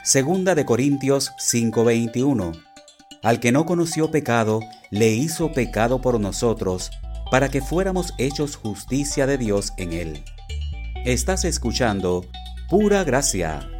Segunda de Corintios 5:21. Al que no conoció pecado, le hizo pecado por nosotros, para que fuéramos hechos justicia de Dios en él. Estás escuchando Pura Gracia.